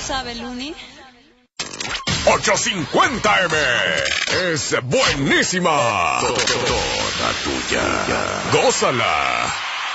sabe, Luni. 850M es buenísima. Toda tuya. Gózala.